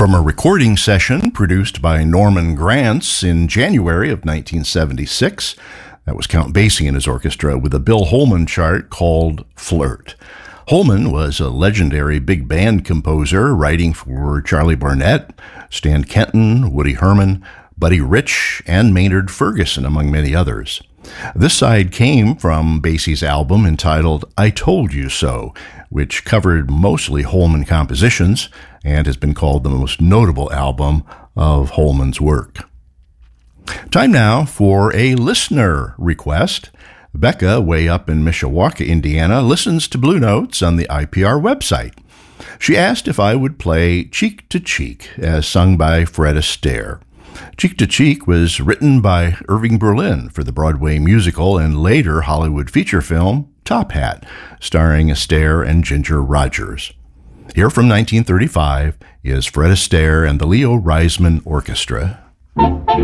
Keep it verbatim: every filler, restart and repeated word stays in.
From a recording session produced by Norman Granz in January of nineteen seventy-six, that was Count Basie and his orchestra with a Bill Holman chart called Flirt. Holman was a legendary big band composer, writing for Charlie Barnett, Stan Kenton, Woody Herman, Buddy Rich, and Maynard Ferguson, among many others. This side came from Basie's album entitled I Told You So, which covered mostly Holman compositions and has been called the most notable album of Holman's work. Time now for a listener request. Becca, way up in Mishawaka, Indiana, listens to Blue Notes on the I P R website. She asked if I would play Cheek to Cheek, as sung by Fred Astaire. Cheek to Cheek was written by Irving Berlin for the Broadway musical and later Hollywood feature film Top Hat, starring Astaire and Ginger Rogers. Here from nineteen thirty-five is Fred Astaire and the Leo Reisman Orchestra.